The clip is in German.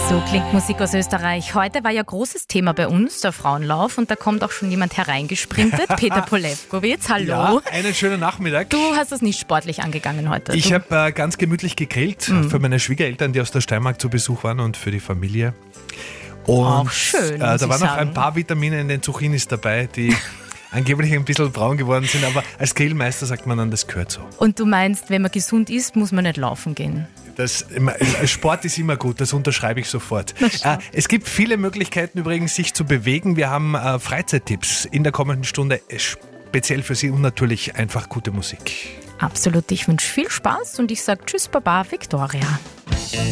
So klingt Musik aus Österreich. Heute war ja großes Thema bei uns, der Frauenlauf, und da kommt auch schon jemand hereingesprintet, Peter Polewkowitz. Hallo. Ja, einen schönen Nachmittag. Du hast das nicht sportlich angegangen heute. Ich habe ganz gemütlich gegrillt für meine Schwiegereltern, die aus der Steiermark zu Besuch waren, und für die Familie. Und auch schön, da waren noch sagen. ein paar Vitamine in den Zucchinis dabei, die angeblich ein bisschen braun geworden sind, aber als Grillmeister sagt man dann, das gehört so. Und du meinst, wenn man gesund isst, muss man nicht laufen gehen? Sport ist immer gut, das unterschreibe ich sofort. Es gibt viele Möglichkeiten übrigens, sich zu bewegen. Wir haben Freizeittipps in der kommenden Stunde, speziell für Sie, und natürlich einfach gute Musik. Absolut, ich wünsche viel Spaß und ich sage Tschüss, Baba, Viktoria.